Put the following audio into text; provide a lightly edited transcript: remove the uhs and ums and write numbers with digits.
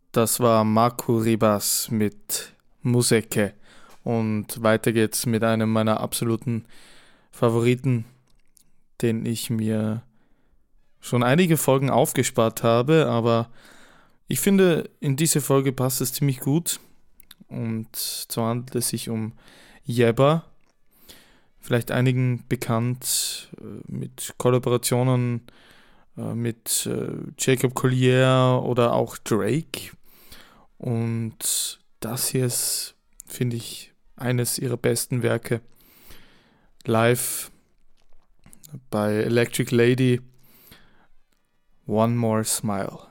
Das war Marco Ribas mit Museke. Und weiter geht's mit einem meiner absoluten Favoriten, den ich mir schon einige Folgen aufgespart habe, aber ich finde, in diese Folge passt es ziemlich gut. Und zwar handelt es sich um Yebba, vielleicht einigen bekannt mit Kollaborationen mit Jacob Collier oder auch Drake. Und das hier ist, finde ich, eines ihrer besten Werke. Live bei Electric Lady, One More Smile.